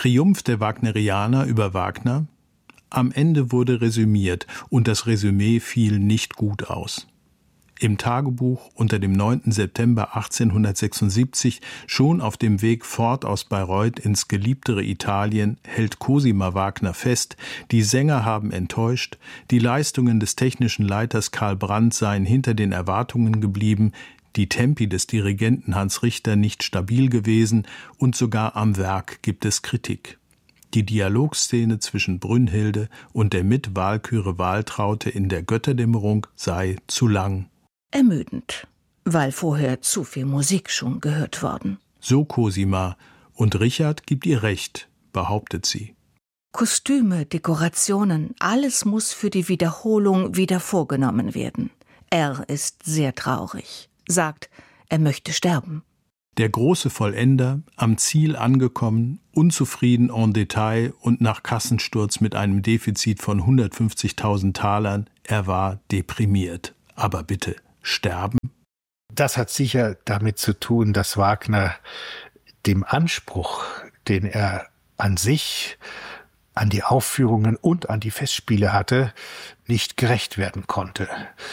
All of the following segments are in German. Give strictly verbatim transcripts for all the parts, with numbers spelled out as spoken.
Triumph der Wagnerianer über Wagner? Am Ende wurde resümiert und das Resümee fiel nicht gut aus. Im Tagebuch unter dem neunten September achtzehnhundertsechsundsiebzig, schon auf dem Weg fort aus Bayreuth ins geliebtere Italien, hält Cosima Wagner fest, die Sänger haben enttäuscht, die Leistungen des technischen Leiters Karl Brandt seien hinter den Erwartungen geblieben, die Tempi des Dirigenten Hans Richter nicht stabil gewesen und sogar am Werk gibt es Kritik. Die Dialogszene zwischen Brünnhilde und der Mitwalküre Waltraute in der Götterdämmerung sei zu lang. Ermüdend, weil vorher zu viel Musik schon gehört worden. So Cosima, und Richard gibt ihr recht, behauptet sie. Kostüme, Dekorationen, alles muss für die Wiederholung wieder vorgenommen werden. Er ist sehr traurig, sagt, er möchte sterben. Der große Vollender, am Ziel angekommen, unzufrieden en Detail und nach Kassensturz mit einem Defizit von hundertfünfzigtausend Talern, er war deprimiert. Aber bitte, sterben? Das hat sicher damit zu tun, dass Wagner dem Anspruch, den er an sich, an die Aufführungen und an die Festspiele hatte, nicht gerecht werden konnte.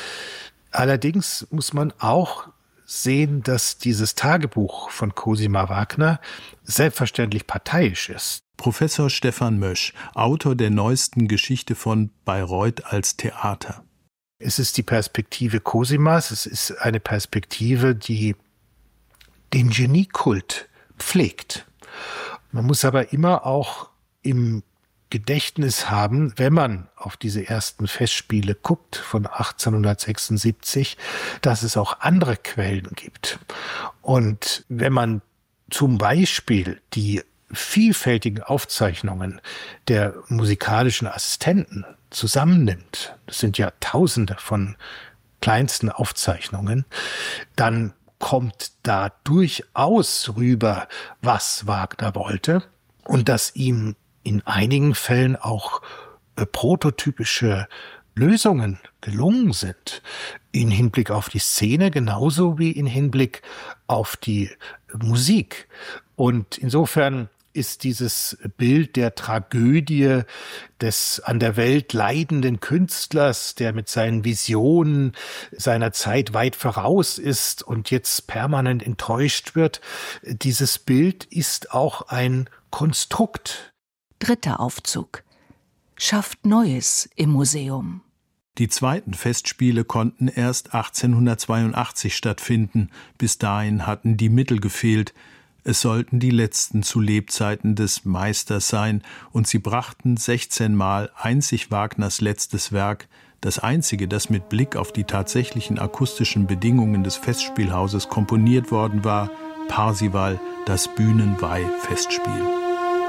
Allerdings muss man auch sehen, dass dieses Tagebuch von Cosima Wagner selbstverständlich parteiisch ist. Professor Stefan Mösch, Autor der neuesten Geschichte von Bayreuth als Theater. Es ist die Perspektive Cosimas, es ist eine Perspektive, die den Geniekult pflegt. Man muss aber immer auch im Gedächtnis haben, wenn man auf diese ersten Festspiele guckt von achtzehnhundertsechsundsiebzig, dass es auch andere Quellen gibt. Und wenn man zum Beispiel die vielfältigen Aufzeichnungen der musikalischen Assistenten zusammennimmt, das sind ja Tausende von kleinsten Aufzeichnungen, dann kommt da durchaus rüber, was Wagner wollte und dass ihm in einigen Fällen auch äh, prototypische Lösungen gelungen sind, in Hinblick auf die Szene genauso wie in Hinblick auf die Musik. Und insofern ist dieses Bild der Tragödie des an der Welt leidenden Künstlers, der mit seinen Visionen seiner Zeit weit voraus ist und jetzt permanent enttäuscht wird, dieses Bild ist auch ein Konstrukt. Dritter Aufzug. Schafft Neues im Museum. Die zweiten Festspiele konnten erst achtzehnhundertzweiundachtzig stattfinden. Bis dahin hatten die Mittel gefehlt. Es sollten die letzten zu Lebzeiten des Meisters sein, und sie brachten sechzehnmal einzig Wagners letztes Werk, das einzige, das mit Blick auf die tatsächlichen akustischen Bedingungen des Festspielhauses komponiert worden war, Parsival, das Bühnenweih-Festspiel.